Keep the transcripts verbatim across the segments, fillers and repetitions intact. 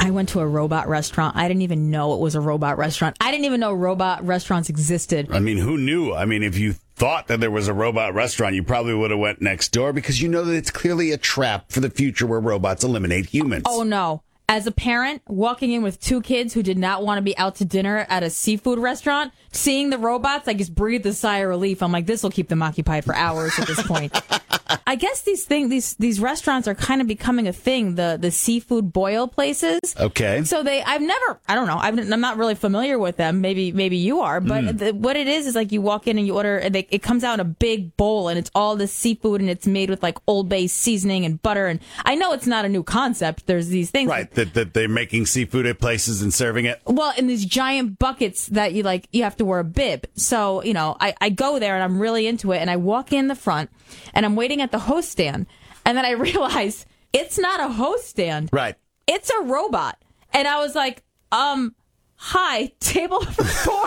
I went to a robot restaurant. I didn't even know it was a robot restaurant. I didn't even know robot restaurants existed. I mean, who knew? I mean, if you thought that there was a robot restaurant, you probably would have went next door because you know that it's clearly a trap for the future where robots eliminate humans. Oh, no. As a parent, walking in with two kids who did not want to be out to dinner at a seafood restaurant, seeing the robots, I just breathed a sigh of relief. I'm like, this will keep them occupied for hours at this point. I guess these thing, these these restaurants are kind of becoming a thing, the the seafood boil places. Okay. So they, I've never, I don't know, I've, I'm not really familiar with them. Maybe maybe you are, but mm. the, what it is is like you walk in and you order, and they, it comes out in a big bowl, and it's all this seafood, and it's made with like Old Bay seasoning and butter. And I know it's not a new concept. There's these things. Right, that, that they're making seafood at places and serving it. Well, in these giant buckets that you like, you have to wear a bib. So, you know, I, I go there and I'm really into it, and I walk in the front and I'm waiting at the host stand, and then I realize it's not a host stand. Right. It's a robot. And I was like, um, hi, table for four?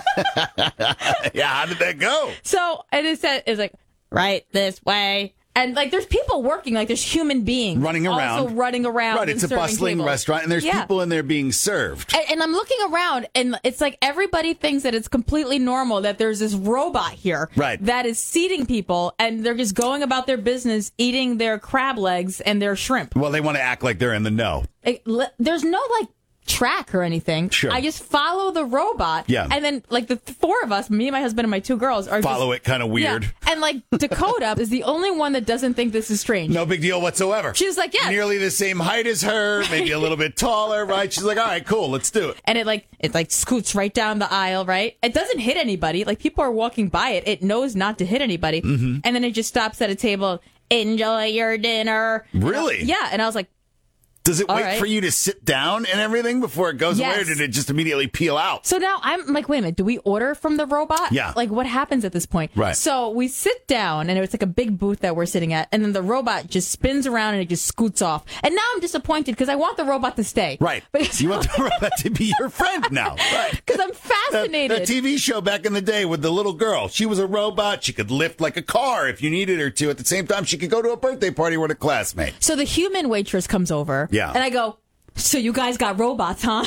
Yeah, how did that go? So, and it said, it's like, right this way. And, like, there's people working, like, there's human beings. Running around. Also running around. Right, it's a bustling tables. restaurant, and there's yeah. people in there being served. And, and I'm looking around, and it's like everybody thinks that it's completely normal that there's this robot here right. that is seating people, and they're just going about their business, eating their crab legs and their shrimp. Well, they want to act like they're in the know. It, there's no, like, track or anything. Sure. I just follow the robot. Yeah. And then, like, the four of us, me, my husband, and my two girls, are follow just, it kind of weird. Yeah. And, like, Dakota is the only one that doesn't think this is strange. No big deal whatsoever. She's like, yeah. Nearly the same height as her, maybe a little bit taller, right? She's like, all right, cool, let's do it. And it, like, it, like, scoots right down the aisle, right? It doesn't hit anybody. Like, people are walking by it. It knows not to hit anybody. Mm-hmm. And then it just stops at a table. Enjoy your dinner. Really? And I, yeah. And I was like, does it all wait right. for you to sit down and everything before it goes yes. away, or did it just immediately peel out? So now I'm like, wait a minute, do we order from the robot? Yeah. Like, what happens at this point? Right. So we sit down, and it's like a big booth that we're sitting at, and then the robot just spins around and it just scoots off. And now I'm disappointed because I want the robot to stay. Right. Because you want the robot to be your friend now. Right. Because I'm fascinated. That, that T V show back in the day with the little girl. She was a robot. She could lift like a car if you needed her to. At the same time, she could go to a birthday party with a classmate. So the human waitress comes over. Yeah. And I go, so you guys got robots, huh?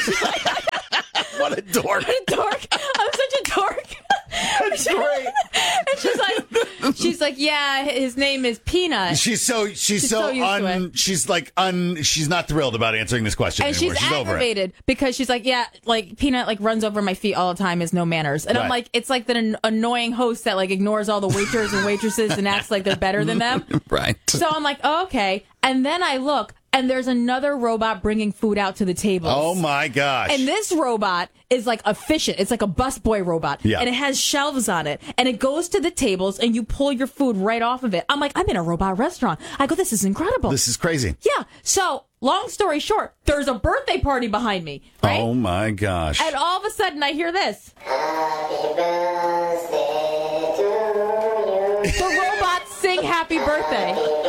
What a dork. What a dork. I'm such a dork. That's great. And she's like, she's like, yeah, his name is Peanut. She's so she's, She's so, so used to un it. she's like un she's not thrilled about answering this question And anymore. she's, She's over it. aggravated because she's like, yeah, like Peanut like runs over my feet all the time, has no manners. And Right. I'm like, it's like the an- annoying host that like ignores all the waiters and waitresses and acts like they're better than them. Right. So I'm like, oh, okay. And then I look, and there's another robot bringing food out to the tables. Oh my gosh. And this robot is like efficient. It's like a busboy robot. Yeah. And it has shelves on it. And it goes to the tables and you pull your food right off of it. I'm like, I'm in a robot restaurant. I go, this is incredible. This is crazy. Yeah. So, long story short, there's a birthday party behind me. Right? Oh my gosh. And all of a sudden I hear this. Happy birthday to you. The robots sing happy birthday.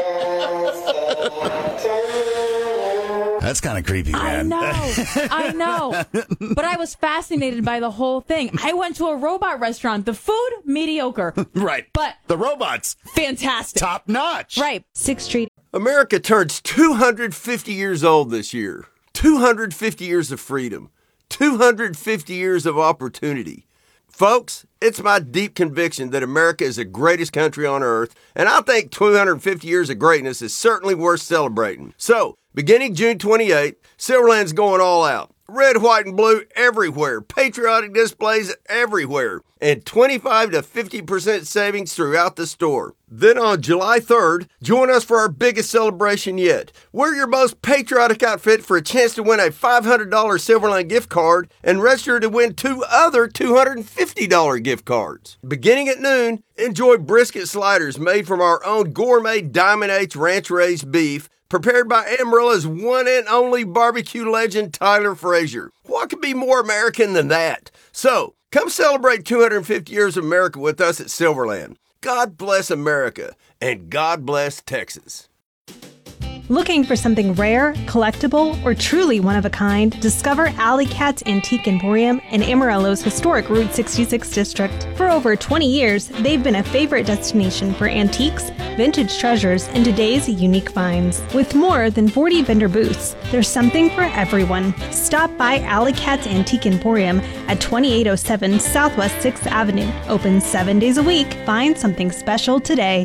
That's kind of creepy, man. I know. I know. But I was fascinated by the whole thing. I went to a robot restaurant. The food, mediocre. Right. But the robots, fantastic. top notch. Right. Sixth Street. America turns two hundred fifty years old this year. two hundred fifty years of freedom. two hundred fifty years of opportunity. Folks, it's my deep conviction that America is the greatest country on earth, and I think two hundred fifty years of greatness is certainly worth celebrating. So, beginning June twenty-eighth, Silverland's going all out. Red, white, and blue everywhere. Patriotic displays everywhere. And twenty-five to fifty percent savings throughout the store. Then on July third, join us for our biggest celebration yet. Wear your most patriotic outfit for a chance to win a five hundred dollars Silverland gift card and register to win two other two hundred fifty dollars gift cards. Beginning at noon, enjoy brisket sliders made from our own gourmet Diamond H ranch-raised beef, prepared by Amarillo's one and only barbecue legend, Tyler Frazier. What could be more American than that? So, come celebrate two hundred fifty years of America with us at Silverland. God bless America, and God bless Texas. Looking for something rare, collectible, or truly one of a kind? Discover Alley Cat's Antique Emporium in Amarillo's historic Route sixty-six district. For over twenty years, they've been a favorite destination for antiques, vintage treasures, and today's unique finds. With more than forty vendor booths, there's something for everyone. Stop by Alley Cat's Antique Emporium at twenty-eight oh seven Southwest sixth Avenue. Open seven days a week. Find something special today.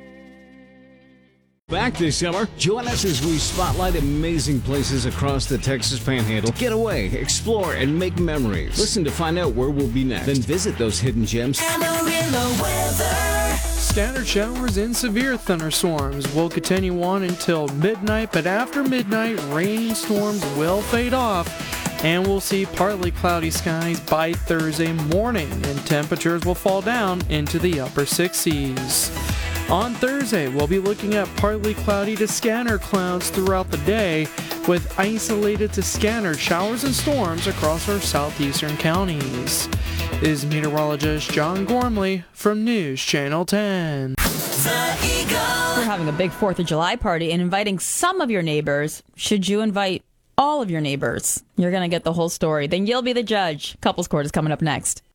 Back this summer, join us as we spotlight amazing places across the Texas Panhandle. Get away, explore, and make memories. Listen to find out where we'll be next. Then visit those hidden gems. Amarillo weather. Scattered showers and severe thunderstorms will continue on until midnight, but after midnight, rain and storms will fade off, and we'll see partly cloudy skies by Thursday morning, and temperatures will fall down into the upper sixties. On Thursday, we'll be looking at partly cloudy to scattered clouds throughout the day, with isolated to scattered showers and storms across our southeastern counties. This is meteorologist John Gormley from News Channel ten. The Eagle. We're having a big fourth of July party and inviting some of your neighbors. Should you invite all of your neighbors? You're going to get the whole story. Then you'll be the judge. Couples Court is coming up next.